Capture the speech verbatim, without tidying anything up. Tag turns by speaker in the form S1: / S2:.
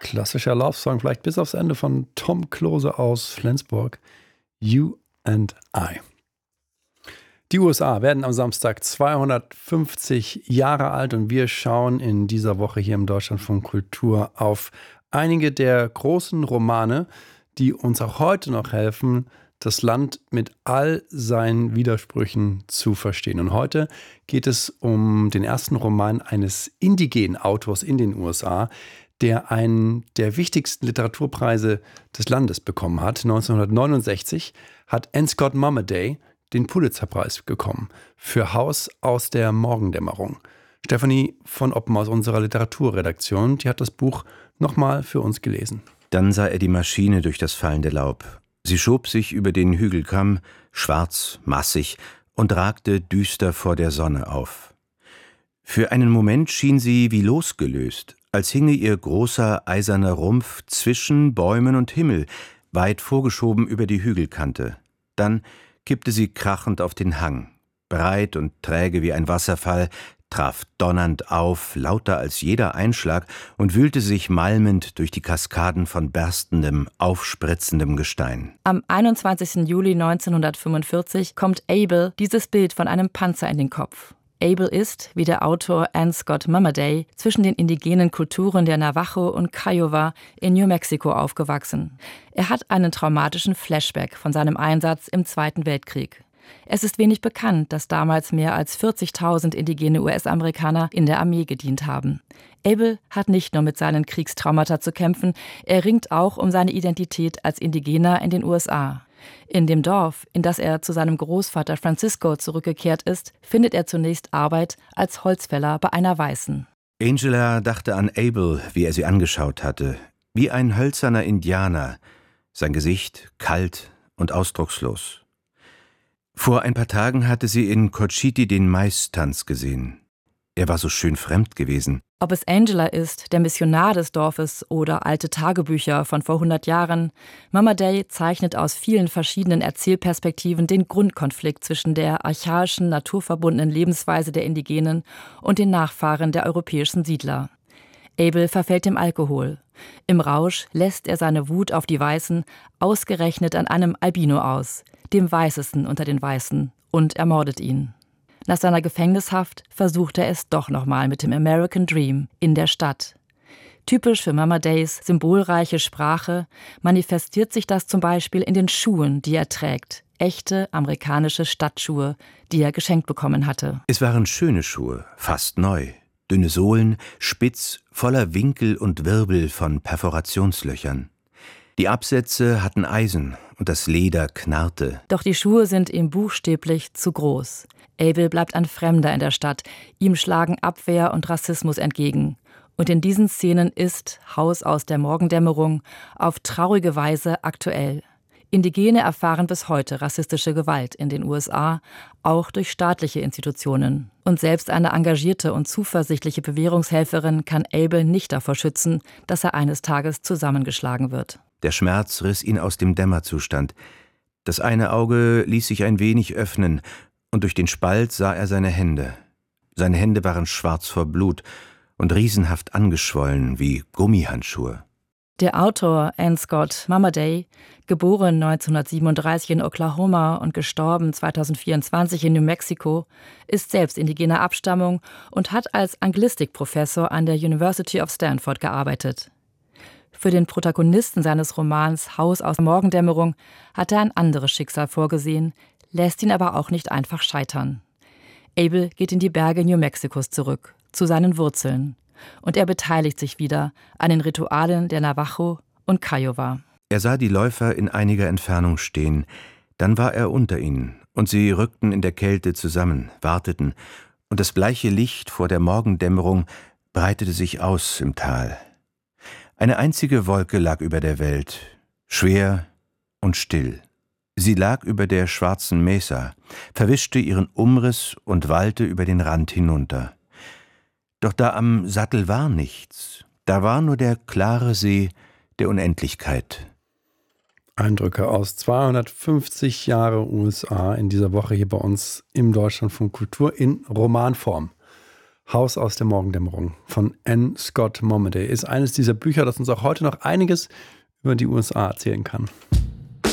S1: Klassischer Love-Song, vielleicht bis aufs Ende, von Tom Klose aus Flensburg. You and I. Die U S A werden am Samstag zweihundertfünfzig Jahre alt und wir schauen in dieser Woche hier im Deutschlandfunk Kultur auf einige der großen Romane, die uns auch heute noch helfen, das Land mit all seinen Widersprüchen zu verstehen. Und heute geht es um den ersten Roman eines indigenen Autors in den U S A, der einen der wichtigsten Literaturpreise des Landes bekommen hat. neunzehnhundertneunundsechzig hat N. Scott Momaday den Pulitzerpreis bekommen für Haus aus der Morgendämmerung. Stefanie von Oppen aus unserer Literaturredaktion, die hat das Buch nochmal für uns gelesen.
S2: Dann sah er die Maschine durch das fallende Laub. Sie schob sich über den Hügelkamm, schwarz, massig, und ragte düster vor der Sonne auf. Für einen Moment schien sie wie losgelöst, als hinge ihr großer eiserner Rumpf zwischen Bäumen und Himmel, weit vorgeschoben über die Hügelkante. Dann kippte sie krachend auf den Hang, breit und träge wie ein Wasserfall, traf donnernd auf, lauter als jeder Einschlag, und wühlte sich malmend durch die Kaskaden von berstendem, aufspritzendem Gestein.
S3: Am einundzwanzigsten Juli neunzehnhundertfünfundvierzig kommt Abel dieses Bild von einem Panzer in den Kopf. Abel ist, wie der Autor N. Scott Momaday, zwischen den indigenen Kulturen der Navajo und Kiowa in New Mexico aufgewachsen. Er hat einen traumatischen Flashback von seinem Einsatz im Zweiten Weltkrieg. Es ist wenig bekannt, dass damals mehr als vierzigtausend indigene U S-Amerikaner in der Armee gedient haben. Abel hat nicht nur mit seinen Kriegstraumata zu kämpfen, er ringt auch um seine Identität als Indigener in den U S A. In dem Dorf, in das er zu seinem Großvater Francisco zurückgekehrt ist, findet er zunächst Arbeit als Holzfäller bei einer Weißen.
S2: Angela dachte an Abel, wie er sie angeschaut hatte, wie ein hölzerner Indianer, sein Gesicht kalt und ausdruckslos. Vor ein paar Tagen hatte sie in Cochiti den Maistanz gesehen. Er war so schön fremd gewesen.
S3: Ob es Angela ist, der Missionar des Dorfes, oder alte Tagebücher von vor hundert Jahren, Momaday zeichnet aus vielen verschiedenen Erzählperspektiven den Grundkonflikt zwischen der archaischen, naturverbundenen Lebensweise der Indigenen und den Nachfahren der europäischen Siedler. Abel verfällt dem Alkohol. Im Rausch lässt er seine Wut auf die Weißen ausgerechnet an einem Albino aus, dem Weißesten unter den Weißen, und ermordet ihn. Nach seiner Gefängnishaft versucht er es doch nochmal mit dem American Dream in der Stadt. Typisch für Momadays symbolreiche Sprache manifestiert sich das zum Beispiel in den Schuhen, die er trägt. Echte amerikanische Stadtschuhe, die er geschenkt bekommen hatte.
S2: Es waren schöne Schuhe, fast neu. Dünne Sohlen, spitz, voller Winkel und Wirbel von Perforationslöchern. Die Absätze hatten Eisen und das Leder knarrte.
S3: Doch die Schuhe sind ihm buchstäblich zu groß. Abel bleibt ein Fremder in der Stadt. Ihm schlagen Abwehr und Rassismus entgegen. Und in diesen Szenen ist Haus aus der Morgendämmerung auf traurige Weise aktuell. Indigene erfahren bis heute rassistische Gewalt in den U S A, auch durch staatliche Institutionen. Und selbst eine engagierte und zuversichtliche Bewährungshelferin kann Abel nicht davor schützen, dass er eines Tages zusammengeschlagen wird.
S2: Der Schmerz riss ihn aus dem Dämmerzustand. Das eine Auge ließ sich ein wenig öffnen, und durch den Spalt sah er seine Hände. Seine Hände waren schwarz vor Blut und riesenhaft angeschwollen wie Gummihandschuhe.
S3: Der Autor N. Scott Momaday, geboren neunzehnhundertsiebenunddreißig in Oklahoma und gestorben zweitausendvierundzwanzig in New Mexico, ist selbst indigener Abstammung und hat als Anglistikprofessor an der University of Stanford gearbeitet. Für den Protagonisten seines Romans Haus aus der Morgendämmerung hat er ein anderes Schicksal vorgesehen, lässt ihn aber auch nicht einfach scheitern. Abel geht in die Berge New Mexicos zurück, zu seinen Wurzeln. Und er beteiligt sich wieder an den Ritualen der Navajo und Kiowa.
S2: Er sah die Läufer in einiger Entfernung stehen. Dann war er unter ihnen, und sie rückten in der Kälte zusammen, warteten, und das bleiche Licht vor der Morgendämmerung breitete sich aus im Tal. Eine einzige Wolke lag über der Welt, schwer und still. Sie lag über der schwarzen Mesa, verwischte ihren Umriss und wallte über den Rand hinunter. Doch da am Sattel war nichts, da war nur der klare See der Unendlichkeit.
S1: Eindrücke aus zweihundertfünfzig Jahre U S A in dieser Woche hier bei uns im Deutschlandfunk Kultur in Romanform. Haus aus der Morgendämmerung von Anne Scott Momaday ist eines dieser Bücher, das uns auch heute noch einiges über die U S A erzählen kann.